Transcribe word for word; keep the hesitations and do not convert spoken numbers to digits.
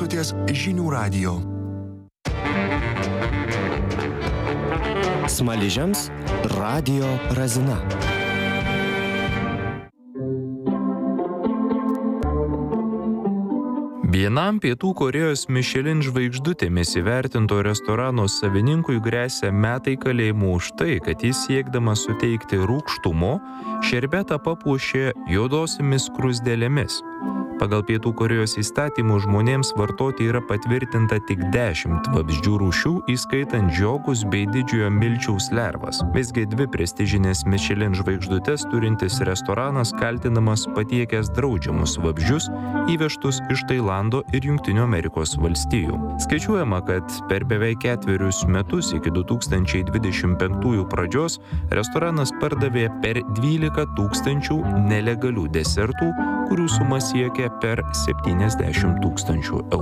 klausotės Žinių radijo. Smaližiams radijo Razina. Vienam Pietų Korėjos Michelin žvaigždutėmis įvertinto restorano savininkui gresia metai kalėjimo už tai, kad jis siekdamas suteikti rūgštumo, šerbetą papuošė juodosiamis skruzdėlėmis. Pagal Pietų Korėjos įstatymų žmonėms vartoti yra patvirtinta tik dešimt vabzdžių rūšių, įskaitant žiogus bei didžiojo milčiaus lervas. Visgi dvi prestižinės Michelin žvaigždutes turintis restoranas kaltinamas patiekęs draudžiamus vabzdžius įvežtus iš Tailando ir Jungtinių Amerikos valstijų. Skaičiuojama, kad per beveik ketverius metus iki du tūkstančiai dvidešimt penktųjų pradžios restoranas pardavė per dvylika tūkstančių nelegalių desertų, kurių suma siekia per septyniasdešimt tūkstančių eurų.